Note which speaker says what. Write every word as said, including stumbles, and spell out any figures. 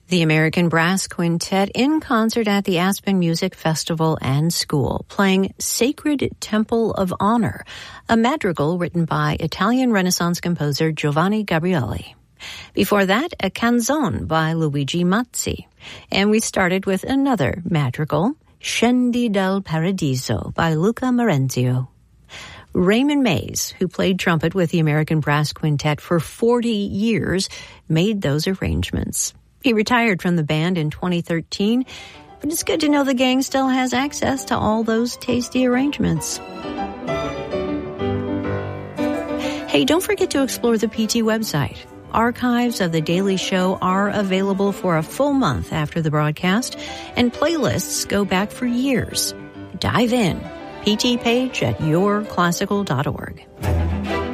Speaker 1: The American Brass Quintet in concert at the Aspen Music Festival and School, playing Sacred Temple of Honor, a madrigal written by Italian Renaissance composer Giovanni Gabrieli. Before that, a canzone by Luigi Mazzi. And we started with another madrigal, Scendi dal Paradiso by Luca Marenzio. Raymond Mays, who played trumpet with the American Brass Quintet for forty years, made those arrangements. He retired from the band in twenty thirteen, but it's good to know the gang still has access to all those tasty arrangements. Hey, don't forget to explore the P T website. Archives of The Daily Show are available for a full month after the broadcast, and playlists go back for years. Dive in. P T page at your classical dot org.